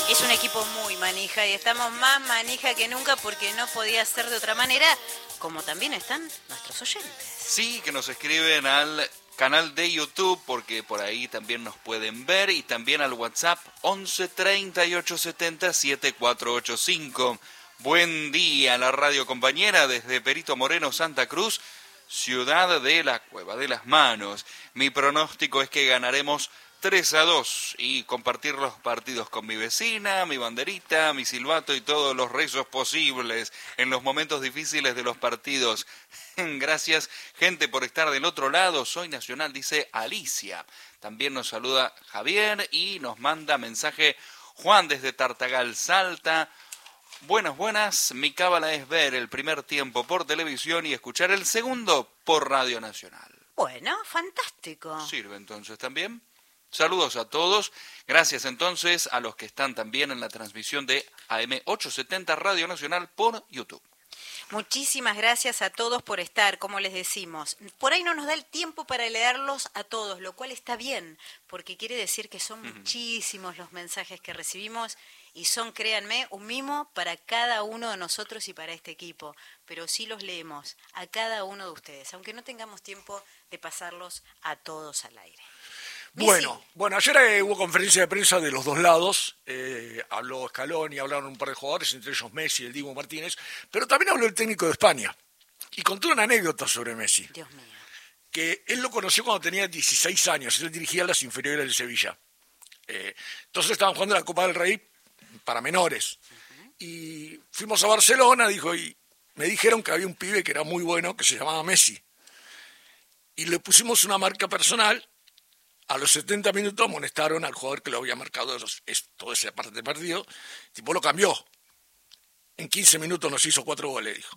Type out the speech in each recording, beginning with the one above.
Es un equipo muy manija y estamos más manija que nunca porque no podía ser de otra manera, como también están nuestros oyentes. Sí, que nos escriben al canal de YouTube porque por ahí también nos pueden ver y también al WhatsApp 11 38 70 7485. Buen día, la radio compañera desde Perito Moreno, Santa Cruz, ciudad de la Cueva de las Manos. Mi pronóstico es que ganaremos 3-2 y compartir los partidos con mi vecina, mi banderita, mi silbato y todos los rezos posibles en los momentos difíciles de los partidos. Gracias, gente, por estar del otro lado. Soy Nacional, dice Alicia. También nos saluda Javier y nos manda mensaje Juan desde Tartagal, Salta. Buenas, mi cábala es ver el primer tiempo por televisión y escuchar el segundo por Radio Nacional. Bueno, fantástico. ¿Sirve entonces también? Saludos a todos. Gracias entonces a los que están también en la transmisión de AM870 Radio Nacional por YouTube. Muchísimas gracias a todos por estar, como les decimos. Por ahí no nos da el tiempo para leerlos a todos, lo cual está bien, porque quiere decir que son muchísimos los mensajes que recibimos y son, créanme, un mimo para cada uno de nosotros y para este equipo. Pero sí los leemos a cada uno de ustedes, aunque no tengamos tiempo de pasarlos a todos al aire. Bueno, ayer hubo conferencia de prensa de los dos lados, habló Scaloni, hablaron un par de jugadores, entre ellos Messi y el Dibu Martínez, pero también habló el técnico de España y contó una anécdota sobre Messi. Dios mío. Que él lo conoció cuando tenía 16 años, él dirigía las inferiores del Sevilla. Entonces estaban jugando la Copa del Rey para menores. Y fuimos a Barcelona, dijo, y me dijeron que había un pibe que era muy bueno, que se llamaba Messi. Y le pusimos una marca personal. A los 70 minutos amonestaron al jugador que lo había marcado toda esa parte del partido. El tipo lo cambió. En 15 minutos nos hizo 4 goles, dijo.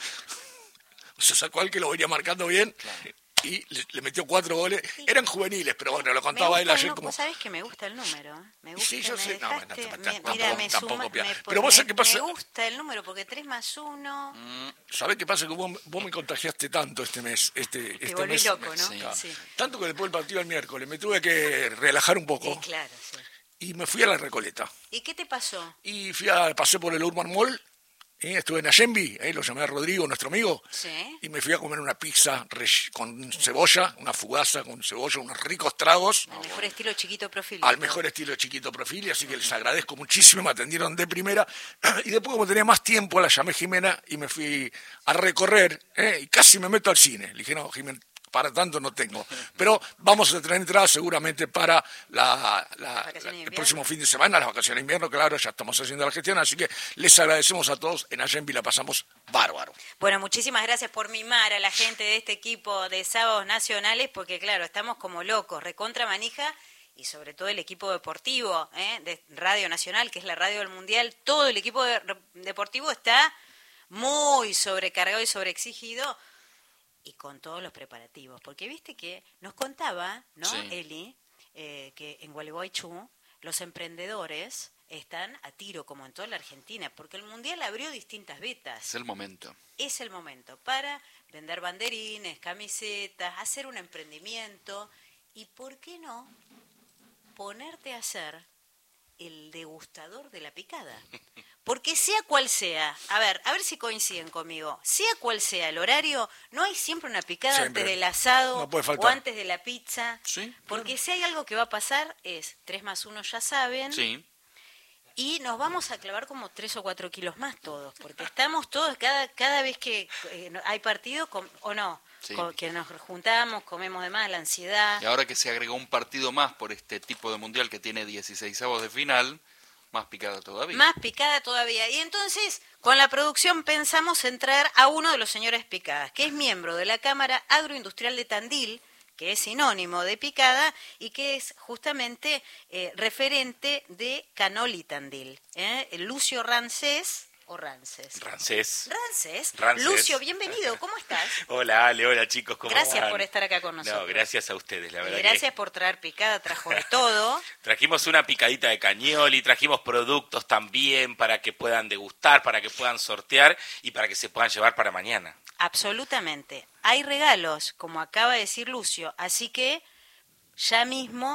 O sea, sacó al que lo venía marcando bien. Claro. Y le metió 4 goles. Eran juveniles, pero bueno, lo contaba él ayer como... ¿Sabes que me gusta el número? Me gusta, sí, yo sé. Mira, me tampoco. pero vos sabés qué pasa. Me gusta el número, porque 3 más 1... ¿Sabés qué pasa? Que vos me contagiaste tanto este mes. Este volví mes, loco, ¿no? Sí. Sí. Tanto que después del partido del miércoles me tuve que relajar un poco. Sí, claro, sí. Y me fui a la Recoleta. ¿Y qué te pasó? Y pasé por el Urban Mall. Estuve en Allenby, lo llamé a Rodrigo, nuestro amigo, ¿sí? Y me fui a comer una pizza con cebolla, una fugaza con cebolla, unos ricos tragos. Al mejor estilo Chiquito Profil. Al mejor estilo Chiquito Profil, así que les agradezco muchísimo, me atendieron de primera. Y después, como tenía más tiempo, la llamé Jimena y me fui a recorrer, y casi me meto al cine. Le dije, no, Jimena, para tanto no tengo. Pero vamos a tener entradas seguramente para el próximo fin de semana, las vacaciones de invierno, claro, ya estamos haciendo la gestión, así que les agradecemos a todos. En Allenby la pasamos bárbaro. Bueno, muchísimas gracias por mimar a la gente de este equipo de Sábados Nacionales, porque claro, estamos como locos, recontra manija, y sobre todo el equipo deportivo de Radio Nacional, que es la radio del Mundial, todo el equipo deportivo está muy sobrecargado y sobreexigido, y con todos los preparativos, porque viste que nos contaba, ¿no, sí, Eli, que en Gualeguaychú los emprendedores están a tiro, como en toda la Argentina, porque el Mundial abrió distintas vetas. Es el momento. Es el momento para vender banderines, camisetas, hacer un emprendimiento, y ¿por qué no ponerte a hacer el degustador de la picada? Porque sea cual sea, a ver si coinciden conmigo, sea cual sea el horario, no hay siempre una picada siempre. Antes del asado No puede faltar. o antes de la pizza. Sí, porque claro, si hay algo que va a pasar es 3 más 1, ya saben, sí, y nos vamos a clavar como 3 o 4 kilos más todos, porque estamos todos, cada vez que hay partido, o no, sí, que nos juntamos, comemos de más, la ansiedad. Y ahora que se agregó un partido más por este tipo de mundial que tiene 16avos de final, más picada todavía. Más picada todavía. Y entonces, con la producción pensamos en traer a uno de los señores Picadas, que es miembro de la Cámara Agroindustrial de Tandil, que es sinónimo de picada y que es justamente referente de Canoli Tandil. Lucio Rancés. ¿O Rances? Rancés. Lucio, bienvenido, ¿cómo estás? Hola Ale, hola chicos, ¿cómo Gracias van? por estar acá con nosotros. No, gracias a ustedes, la verdad. Gracias por traer picada, trajo de todo. Trajimos una picadita de cañoli, trajimos productos también para que puedan degustar, para que puedan sortear y para que se puedan llevar para mañana. Absolutamente. Hay regalos, como acaba de decir Lucio, así que ya mismo